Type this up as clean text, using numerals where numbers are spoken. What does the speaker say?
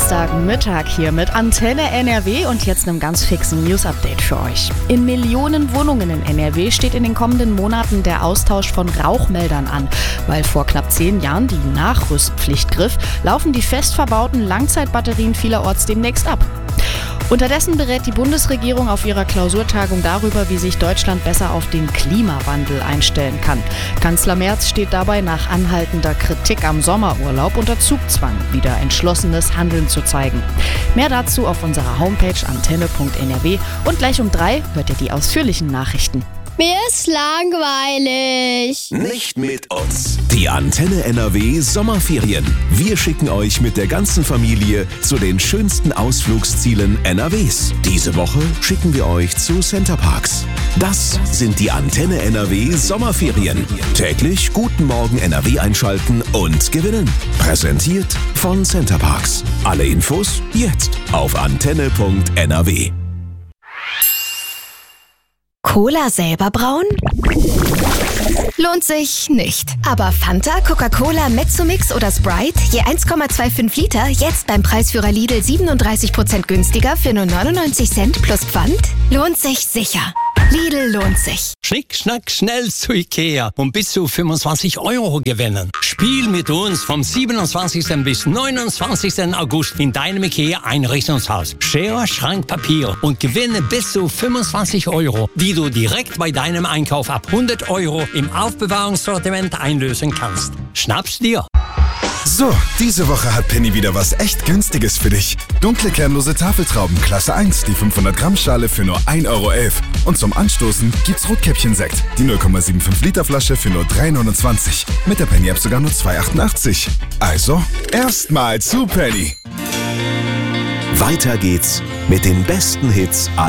Dienstagmittag hier mit Antenne NRW und jetzt einem ganz fixen News-Update für euch. In Millionen Wohnungen in NRW steht in den kommenden Monaten der Austausch von Rauchmeldern an. Weil vor knapp 10 Jahren die Nachrüstpflicht griff, laufen die fest verbauten Langzeitbatterien vielerorts demnächst ab. Unterdessen berät die Bundesregierung auf ihrer Klausurtagung darüber, wie sich Deutschland besser auf den Klimawandel einstellen kann. Kanzler Merz steht dabei nach anhaltender Kritik am Sommerurlaub unter Zugzwang, wieder entschlossenes Handeln zu zeigen. Mehr dazu auf unserer Homepage antenne.nrw und gleich um 3 hört ihr die ausführlichen Nachrichten. Mir ist langweilig. Nicht mit uns. Die Antenne NRW Sommerferien. Wir schicken euch mit der ganzen Familie zu den schönsten Ausflugszielen NRWs. Diese Woche schicken wir euch zu Centerparks. Das sind die Antenne NRW Sommerferien. Täglich Guten Morgen NRW einschalten und gewinnen. Präsentiert von Centerparks. Alle Infos jetzt auf antenne.nrw. Cola selber brauen? Lohnt sich nicht. Aber Fanta, Coca-Cola, Mezzomix oder Sprite, je 1,25 Liter, jetzt beim Preisführer Lidl 37% günstiger für nur 99 Cent plus Pfand? Lohnt sich sicher. Lidl lohnt sich. Schnick, schnack, schnell zu Ikea und bis zu 25 € gewinnen. Spiel mit uns vom 27. bis 29. August in deinem Ikea-Einrichtungshaus. Schere, Schrank, Papier und gewinne bis zu 25 €, die du direkt bei deinem Einkauf ab 100 € im Aufbewahrungssortiment einlösen kannst. Schnapp's dir! So, diese Woche hat Penny wieder was echt Günstiges für dich. Dunkle kernlose Tafeltrauben Klasse 1, die 500 Gramm Schale für nur 1,11 €. Und zum Anstoßen gibt's Rotkäppchensekt, die 0,75 Liter Flasche für nur 3,29 €. Mit der Penny-App sogar nur 2,88 €. Also, erstmal zu Penny. Weiter geht's mit den besten Hits